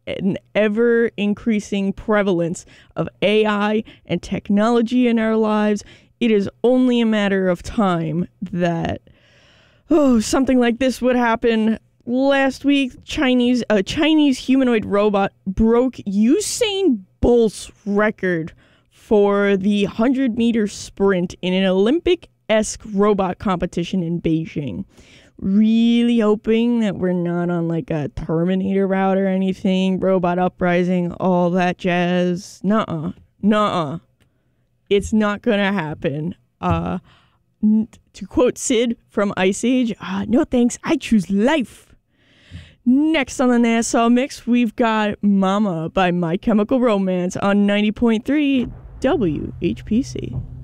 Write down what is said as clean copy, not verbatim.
an ever-increasing prevalence of AI and technology in our lives, it is only a matter of time that, something like this would happen. Last week, a Chinese humanoid robot broke Usain Bolt's record for the 100-meter sprint in an Olympic-esque robot competition in Beijing. Really hoping that we're not on like a Terminator route or anything, robot uprising, all that jazz. Nuh-uh. It's not gonna happen. To quote Sid from Ice Age, no thanks, I choose life. Next on the Nassau Mix, we've got Mama by My Chemical Romance on 90.3 WHPC.